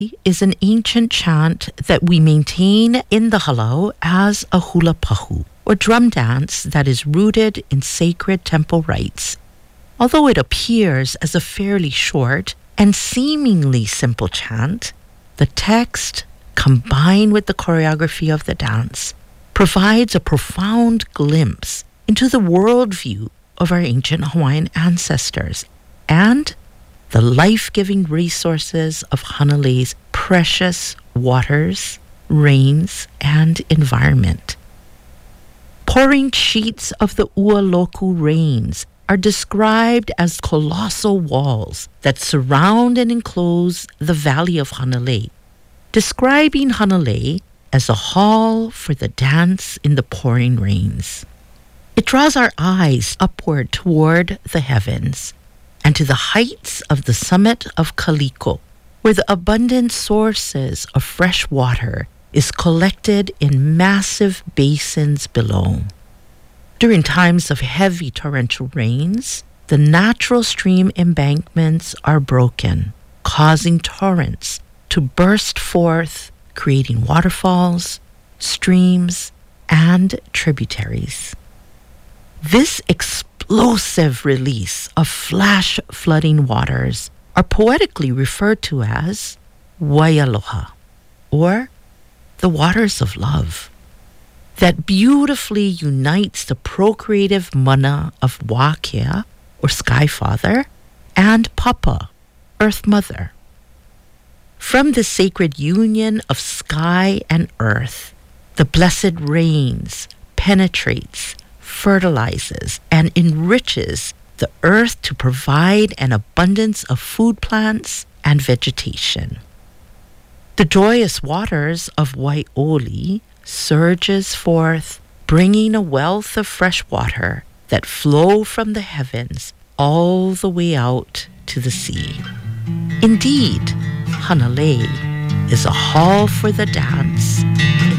is an ancient chant that we maintain in the halau as a hula pahu, or drum dance that is rooted in sacred temple rites. Although it appears as a fairly short and seemingly simple chant, the text, combined with the choreography of the dance, provides a profound glimpse into the worldview of our ancient Hawaiian ancestors and the life-giving resources of Hanalei's precious waters, rains, and environment. Pouring sheets of the Ualoku rains are described as colossal walls that surround and enclose the valley of Hanalei, describing Hanalei as a hall for the dance in the pouring rains. It draws our eyes upward toward the heavens and to the heights of the summit of Kaliko, where the abundant sources of fresh water is collected in massive basins below. During times of heavy torrential rains, the natural stream embankments are broken, causing torrents to burst forth, creating waterfalls, streams, and tributaries. This explosive release of flash flooding waters are poetically referred to as Waialoha, or the waters of love, that beautifully unites the procreative mana of Wakea, or Sky Father, and Papa, Earth Mother. From the sacred union of sky and earth, the blessed rains penetrates, fertilizes, and enriches the earth to provide an abundance of food plants and vegetation. The joyous waters of Waioli surges forth, bringing a wealth of fresh water that flow from the heavens all the way out to the sea. Indeed, Hanalei is a hall for the dance